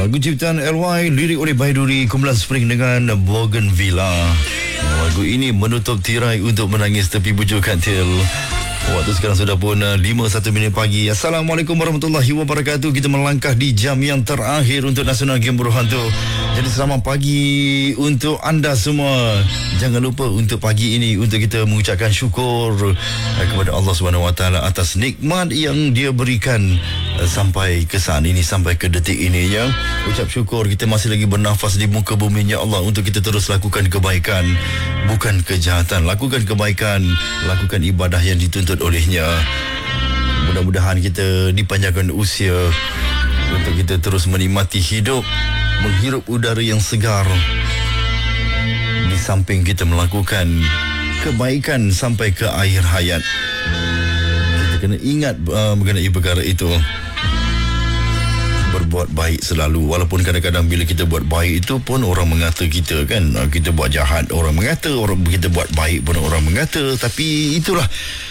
Lagu ciptaan LY, lirik oleh Baiduri, kumpulan Spring dengan Bougainvillea. Lagu ini menutup tirai untuk menangis tepi bujur katil. Waktu sekarang sudah pun 5:01 pagi. Assalamualaikum warahmatullahi wabarakatuh. Kita melangkah di jam yang terakhir untuk Nasional Game Berhantu. Jadi selamat pagi untuk anda semua. Jangan lupa untuk pagi ini untuk kita mengucapkan syukur kepada Allah Subhanahu Wa Taala atas nikmat yang Dia berikan sampai ke saat ini, sampai ke detik ini ya. Ucap syukur kita masih lagi bernafas di muka bumi ya Allah, untuk kita terus lakukan kebaikan, bukan kejahatan. Lakukan kebaikan, lakukan ibadah yang dituntut olehnya. Mudah-mudahan kita dipanjangkan usia untuk kita terus menikmati hidup, menghirup udara yang segar, di samping kita melakukan kebaikan sampai ke akhir hayat. Kita kena ingat mengenai perkara itu. Berbuat baik selalu, walaupun kadang-kadang bila kita buat baik itu pun orang mengata kita kan, kita buat jahat orang mengata, orang kita buat baik pun orang mengata. Tapi itulah,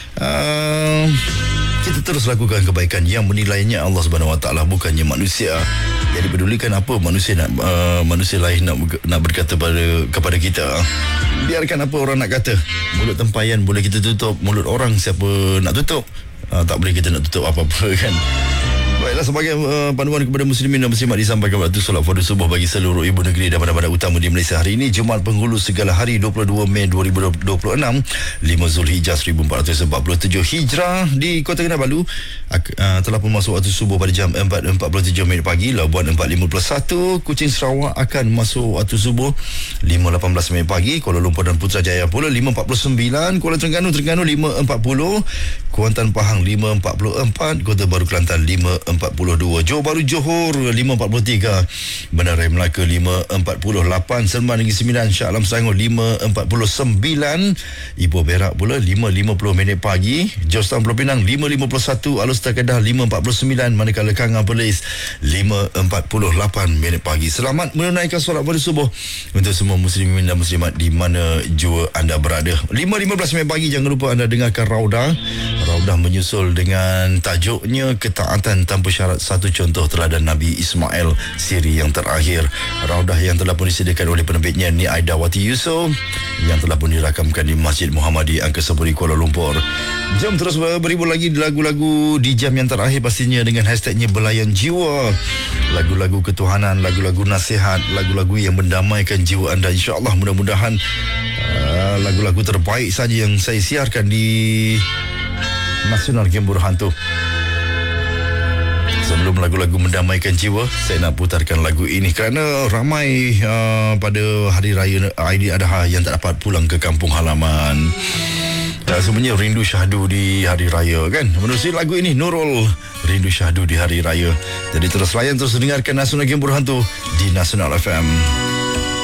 kita terus lakukan kebaikan yang menilainya Allah Subhanahu Wa Taala, bukannya manusia. Jadi pedulikan apa manusia lain nak berkata kepada kita. Biarkan apa orang nak kata. Mulut tempayan boleh kita tutup, mulut orang siapa nak tutup? Tak boleh kita nak tutup apa-apa kan. Baiklah, sebagai panduan kepada muslimin dan muslimat disampaikan waktu solat fardu subuh bagi seluruh ibu negeri dan bandar utama di Malaysia hari ini, Jumaat Penghulu Segala Hari 22 Mei 2026, 5 Zulhijjah 1447 Hijrah. Di Kota Kinabalu telah pun masuk waktu subuh pada jam 4.47 minit pagi. Labuan 4.51, Kuching Sarawak akan masuk waktu subuh 5.18 minit pagi. Kuala Lumpur dan Putrajaya pula 5.49, Kuala Terengganu 5.40, Kuantan Pahang 5.44, Kota Baru Kelantan 5.42, Johor Bahru Johor 5.43, Bandar Raya Melaka 5.48, Seremban Negeri Sembilan, Shah Alam Selangor 5.49, Ipoh Perak pula 5.50 minit pagi, Georgetown Pulau Pinang 5.51, Alustar Kedah 5.49, manakala Kangar Perlis 5.48 minit pagi. Selamat menunaikan solat fardu subuh untuk semua muslimin dan muslimat di mana jua anda berada. 5.15 minit pagi, jangan lupa anda dengarkan Raudah menyusul dengan tajuknya Ketaatan Tanpa Syarat, satu contoh teladan Nabi Ismail, siri yang terakhir. Raudah yang telah pun disediakan oleh penerbitnya Ni Aidawati Yusof, yang telah pun dirakamkan di Masjid Muhammadi Angkasa Puri, Kuala Lumpur. Jom terus beribu lagi lagu-lagu di jam yang terakhir, pastinya dengan hashtagnya Belayan Jiwa. Lagu-lagu ketuhanan, lagu-lagu nasihat, lagu-lagu yang mendamaikan jiwa anda. InsyaAllah mudah-mudahan lagu-lagu terbaik saja yang saya siarkan di Nasional Game Berhantu. Sebelum lagu-lagu mendamaikan jiwa, saya nak putarkan lagu ini kerana ramai pada hari raya Aidiladha yang tak dapat pulang ke kampung halaman. Sebenarnya rindu syahdu di hari raya kan. Menerusi lagu ini, Nurul, rindu syahdu di hari raya. Jadi terus layan, terus dengarkan Nasional Game Berhantu di Nasional FM.